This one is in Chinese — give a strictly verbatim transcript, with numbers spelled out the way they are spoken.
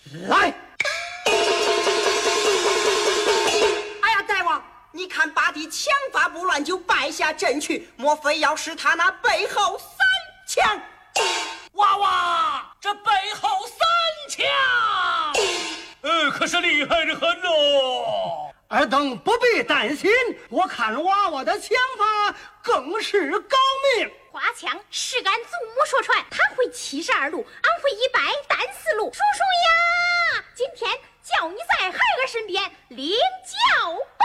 来。 哎呀，大王，你看八弟枪法不乱就败下阵去，莫非要使他那背后三枪？ 娃娃，这背后三枪，呃，可是厉害的很哦。 尔等不必担心，我看娃娃的枪法更是高明。 花枪是俺祖母说传，他会七十二路，俺会一百单四路。叔叔呀，今天叫你在孩儿身边领教。